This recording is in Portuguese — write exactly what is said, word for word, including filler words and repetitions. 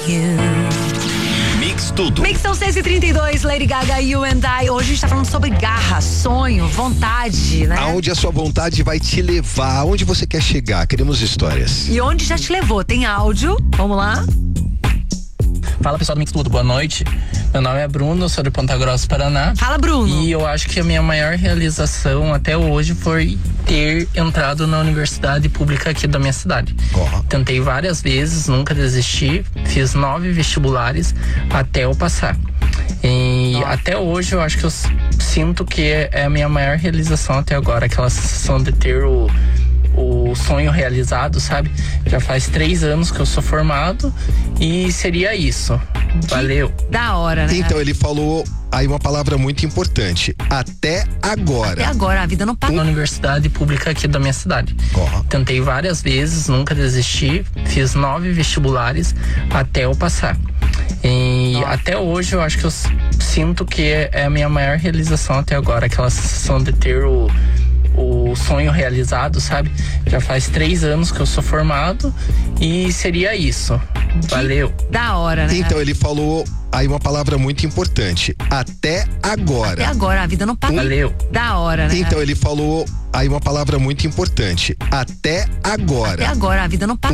Mix tudo. Mix são seis e trinta e dois, Lady Gaga, You and I. Hoje a gente tá falando sobre garra, sonho, vontade, né? Aonde a sua vontade vai te levar, aonde você quer chegar, queremos histórias. E onde já te levou? Tem áudio? Vamos lá? Fala, pessoal do Mix Tudo, boa noite. Meu nome é Bruno, sou de Ponta Grossa, Paraná. Fala, Bruno. E eu acho que a minha maior realização até hoje foi ter entrado na universidade pública aqui da minha cidade. Oh. Tentei várias vezes, nunca desisti. Fiz nove vestibulares até eu passar. E Nossa. Até hoje eu acho que eu sinto que é a minha maior realização até agora. Aquela sensação de ter o o sonho realizado, sabe? Já faz três anos que eu sou formado e seria isso. Valeu. Da hora, né? Então ele falou aí uma palavra muito importante, até agora. Até agora, a vida não para. Na universidade pública aqui da minha cidade. Oh. Tentei várias vezes, nunca desisti. Fiz nove vestibulares até eu passar. E Nossa. Até hoje eu acho que eu sinto que é a minha maior realização até agora. Aquela sensação de ter o o sonho realizado, sabe? Já faz três anos que eu sou formado e seria isso. Valeu. Da hora, né? Então ele falou aí uma palavra muito importante, até agora. Até agora, a vida não para. Valeu. Da hora, né? Então ele falou aí uma palavra muito importante, até agora. Até agora, a vida não para.